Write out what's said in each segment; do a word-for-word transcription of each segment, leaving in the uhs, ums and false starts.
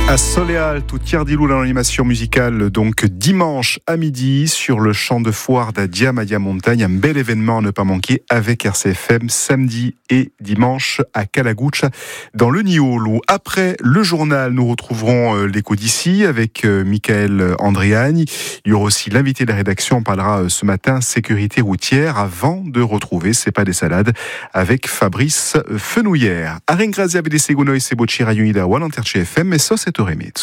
À Soleal, tout Tierdilou dans l'animation musicale, donc dimanche à midi sur le champ de foire d'Adiamadia Montagne. Un bel événement à ne pas manquer avec R C F M samedi et dimanche à Calagouche dans le Niolo. Après le journal, nous retrouverons l'écho d'ici avec Michael Andriani. Il y aura aussi l'invité de la rédaction. On parlera ce matin sécurité routière avant de retrouver C'est pas des salades avec Fabrice Fenouillère. Arengrazia vede seguno e seboci raiunida o all'Anterce F M, e so c'est Remezzo.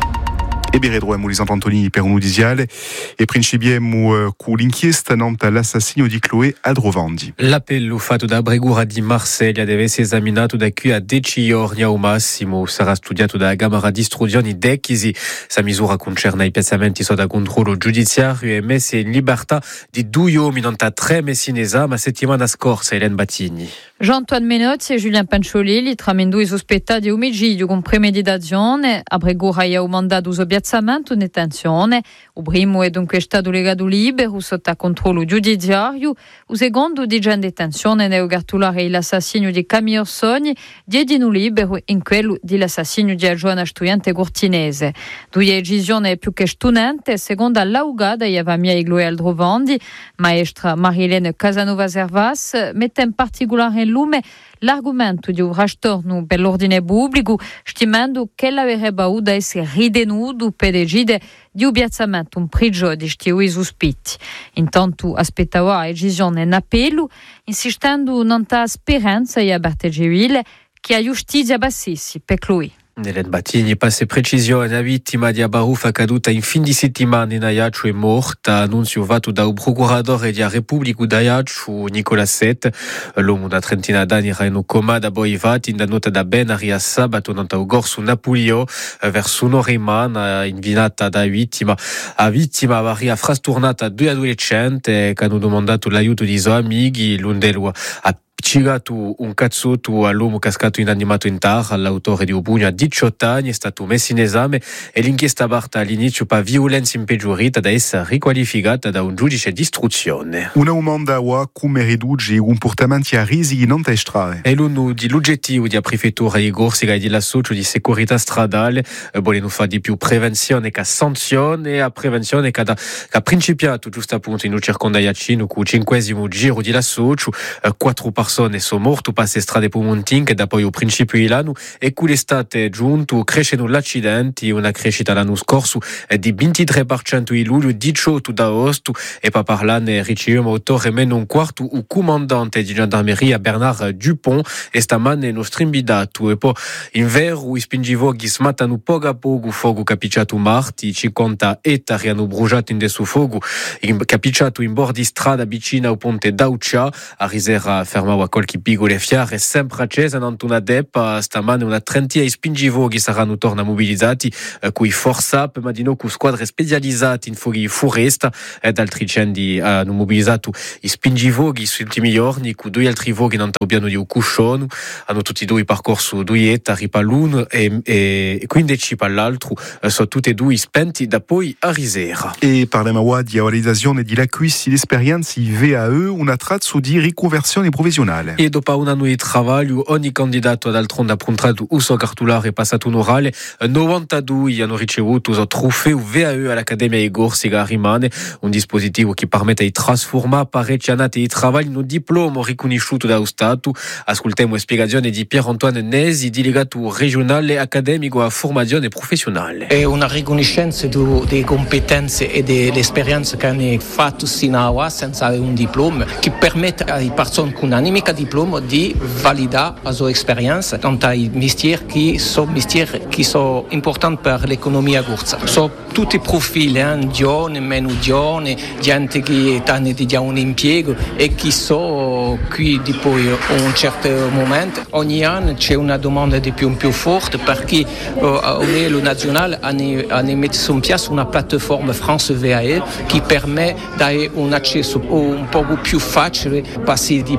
E beredroemo Lisandro Antonini per un'udisiale e principiemo con l'inchiesta nanta l'assassinio di Chloé Aldrovandi. L'appello fatto da Bregura di Marsiglia deve essere esaminato da qui a dieci giorni al massimo. Sarà studiato da Camera di Istruzione Decisi. Sa misura concerne i piazzamenti sotto controllo giudiziario e messi in libertà di due uomini nanta tre messi in esame la settimana scorsa. Hélène Battigni. Jean-Antoine Menozzi e Julien Panciolilli, tramendo i sospettati di omicidio con premeditazione, a Bregura ha mandato uso piazzamento in detenzione. Il primo è dunque stato legato libero sotto controllo giudiziario. Il secondo di già in detenzione nel cartolare l'assassinio di Camillo Orsogni, diedino libero in quello dell'assassinio di Giovanna Studiante Cortinese. Due decisioni più che stunante, secondo l'augada e Avamia Chloé Aldrovandi, maestra Marilene Casanova Servas, mette in particolare in lume l'argomento di un rastorno per l'ordine pubblico, stimando che l'avrebbe avuto essere ritenuto per decide di un piazzamento un prigio di stili sospetti. Intanto aspettava la decisione in appello, insistendo nella speranza e a parte civile che la giustizia bassissi per Chloé. Hélène Battigni passe precisione. La vittima di Abarufa caduta in fin di settimana in Ajaccio è morta. Annunzio fatto da un procuratore della Repubblica d'Ajaccio, Nicola Set. L'uomo una trentina d'anni era in coma da poi fatti in nota da ben a sabato nel gorso Napolio verso un'ora in mano, invinata da vittima. La vittima aveva frastornata due adolescenti che hanno domandato l'aiuto di suoi amici. L'un ha Cirato un cazzotto all'uomo cascato inanimato in terra. L'autore di un pugno a diciotto anni è stato messo in esame e l'inchiesta parta all'inizio per violenza impeggiorita da essere riqualificata da un giudice di istruzione. Una domanda a come ridurre i comportamenti a rischi non strade. È l'uno dell'oggettivo della prefettura di Corsica e dell'associo di sicurezza stradale. Vogliono fare di più prevenzione che sanzione, e a prevenzione che ha principiato giusto appunto in un circondaiacino con il cinquesimo giro dell'associo. Quattro persone sono morte per le strade Pumontin che da poi al principio dell'anno e con l'estate giunto crescendo l'accidenti, una crescita l'anno scorso di ventitré per cento in luglio, diciotto da agosto, e per parlarne riceviamo autore meno un quarto il comandante di gendarmeria Bernard Dupont e stamane il nostro invitato. E poi in vero i spingivoghi smattano poco a poco fuoco capicciato marti, cinquanta ettari hanno bruciato in desso fuoco capicciato in bordi strada vicino al ponte d'Aucia a Risera fermava a qualche piccolo fiare è sempre accesa in una deppa. Stamane una trentina di spingivoghi saranno torna mobilizzati eh, con i force up ma di no con squadre specializzate in fuochi foresta ed altri cendi hanno mobilizzato i spingivoghi sugli ultimi giorni con due altri voghi non abbiano di un cuscione, hanno tutti e due percorso due ettari per l'uno e, e quindici per l'altro, eh, sono tutti e due spenti da poi a Risera. E parliamo di realizzazione di l'acquisti di esperienze V A E, una trazzo di riconversione provvisionale. E dopo un anno di lavoro, ogni candidato d'altronde ha prontato il suo cartolare e passato un orale. novantadue hanno ricevuto il trofeo V A E all'Accademia di Corsica. Rimane un dispositivo che permette di trasformare parecchi anni di lavoro in un diploma riconosciuto dallo Stato. Ascoltiamo la spiegazione di Pier-Antoine Nesi, delegato regionale accademico a formazione professionale. È una riconoscenza delle competenze e delle esperienze che hanno fatto sino senza avere un diploma, che permette alle persone con un mica diploma di validare la sua esperienza quanto ai mestieri che sono mestieri che sono importanti per l'economia corsa. Sono tutti i profili, eh, giovani, meno giovani, gente che hanno di un impiego e che sono qui dopo un certo momento. Ogni anno c'è una domanda di più in più forte perché uh, a livello nazionale hanno, hanno messo in piazza una piattaforma France V A E che permette di dare un accesso un po' più facile per questi diplomi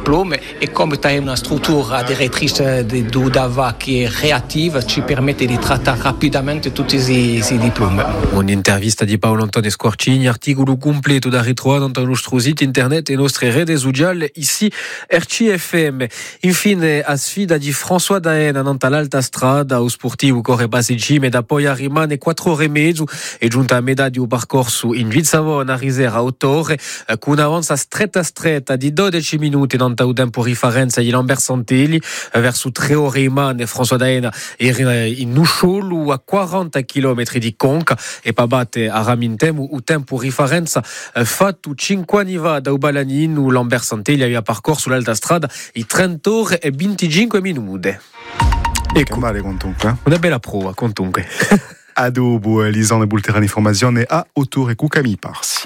e come tu hai una struttura direttrice di Dudava che è reattiva, ci permette di trattare rapidamente tutti questi diplomi. Un'intervista di Paolo Antonio Squarcini, articolo completo da ritrovare sul nostro sito internet e nostre reti sociali, ici R C F M. Infine, a sfida di François Daena nell'Alta Strada, o sportivo corre basicime da poi rimane quattro ore e mezzo e giunta a metà di un percorso in Vizzavona a Risera a otto ore, con un'avanza stretta stretta di dodici minuti nel tempo riferenza di Lambert Santelli, verso tre ore rimane François Daena in Usciolo a quaranta chilometri di Conca e poi batte a Ramintemo o tempo riferenza fatto cinque anni fa da Ubalanin, Lambert Santelli aveva percorso l'Alta Strada in trenta ore e venticinque minuti. Ecco, male comunque. Una bella prova comunque. Adobo, Lisanne Bulterani Informazione a Autore Cucami Parsi.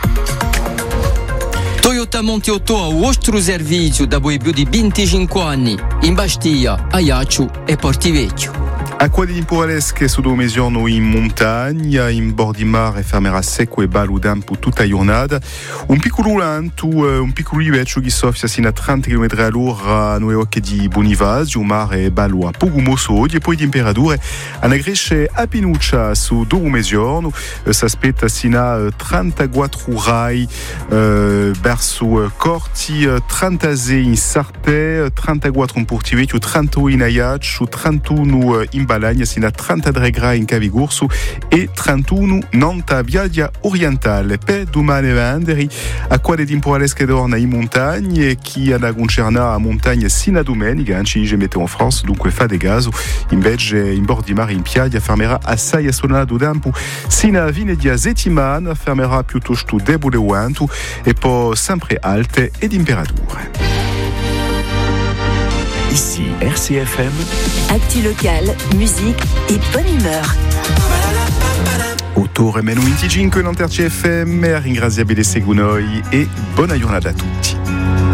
Toyota Montiotto a vostro servizio da più di venticinque anni in Bastia, Ajaccio e Portivecchio. Acqua di Impuralesche su Domesiano in montagna, in bordi mare fermerà secco e ballo dampo tutta la giornata. Un piccolo lento, un piccolo livello che soffia sino a trenta chilometri all'ora noi occhi di Bonivasi, un mare ballo a poco mosso e poi temperature a cresce a pinuccia su Domesiano, si aspetta sino a trentaquattro rai eh, verso Corti, trentasei in Sarte, trentaquattro in Portivecchio, trentadue in Ajaccio, trentuno in Balagna sino a trentatré gradi in Cavigorso e trentuno Nanta Viadia Orientale. Per domani vendere acqua di Impuralesche d'Orna in montagne chi ha da concerna a montagne sino a domenica, anzi ci metto in France, dunque fa de gaso, invece in bordi mare in Piaglia fermerà assai a sonado dampo sino a fine di settimana, fermerà piuttosto debole vento e poi sempre alte ed temperature. Ici R C F M. Actu locale, musique et bonne humeur. Autore meno venticinque in R C F M, ringraziabile Segunoi e buona giornata a tutti.